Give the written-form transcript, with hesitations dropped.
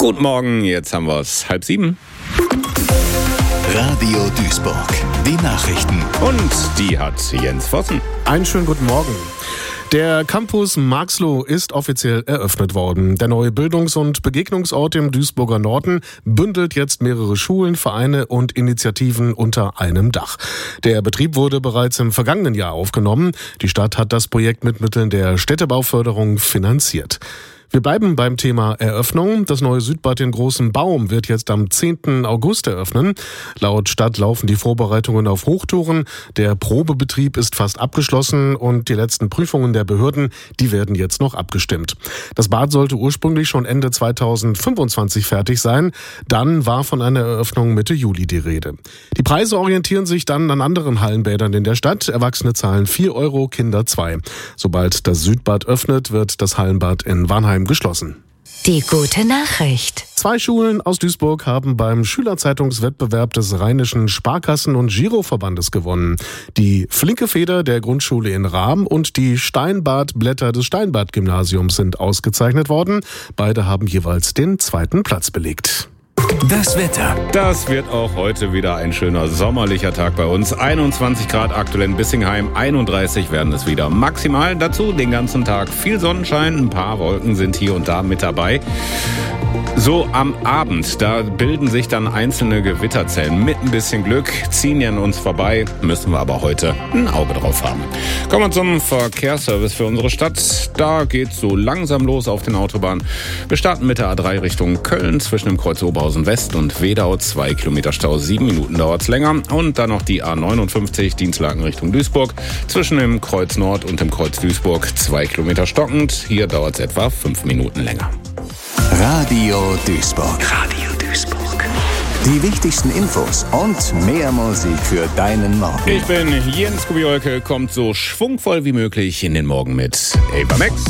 Guten Morgen, jetzt haben wir es 6:30. Radio Duisburg, die Nachrichten. Und die hat Jens Vossen. Einen schönen guten Morgen. Der Campus Marxloh ist offiziell eröffnet worden. Der neue Bildungs- und Begegnungsort im Duisburger Norden bündelt jetzt mehrere Schulen, Vereine und Initiativen unter einem Dach. Der Betrieb wurde bereits im vergangenen Jahr aufgenommen. Die Stadt hat das Projekt mit Mitteln der Städtebauförderung finanziert. Wir bleiben beim Thema Eröffnung. Das neue Südbad in Großem Baum wird jetzt am 10. August eröffnen. Laut Stadt laufen die Vorbereitungen auf Hochtouren. Der Probebetrieb ist fast abgeschlossen und die letzten Prüfungen der Behörden, die werden jetzt noch abgestimmt. Das Bad sollte ursprünglich schon Ende 2025 fertig sein. Dann war von einer Eröffnung Mitte Juli die Rede. Die Preise orientieren sich dann an anderen Hallenbädern in der Stadt. Erwachsene zahlen 4 Euro, Kinder 2. Sobald das Südbad öffnet, wird das Hallenbad in Warnheim geschlossen. Die gute Nachricht. 2 Schulen aus Duisburg haben beim Schülerzeitungswettbewerb des Rheinischen Sparkassen- und Giroverbandes gewonnen. Die Flinke Feder der Grundschule in Rahm und die Steinbart-Blätter des Steinbart-Gymnasiums sind ausgezeichnet worden. Beide haben jeweils den 2. Platz belegt. Das Wetter. Das wird auch heute wieder ein schöner sommerlicher Tag bei uns. 21 Grad aktuell in Bissingheim, 31 werden es wieder maximal. Dazu den ganzen Tag viel Sonnenschein, ein paar Wolken sind hier und da mit dabei. So am Abend, da bilden sich dann einzelne Gewitterzellen. Mit ein bisschen Glück ziehen die an uns vorbei, müssen wir aber heute ein Auge drauf haben. Kommen wir zum Verkehrsservice für unsere Stadt. Da geht's so langsam los auf den Autobahnen. Wir starten mit der A3 Richtung Köln zwischen dem Kreuz Oberhausen West und Wedau. 2 Kilometer Stau, 7 Minuten dauert's länger. Und dann noch die A59 Dienstlaken Richtung Duisburg zwischen dem Kreuz Nord und dem Kreuz Duisburg. 2 Kilometer stockend. Hier dauert's etwa 5 Minuten länger. Radio Duisburg. Radio Duisburg. Die wichtigsten Infos und mehr Musik für deinen Morgen. Ich bin Jens Kubiolke, kommt so schwungvoll wie möglich in den Morgen mit Ava Max.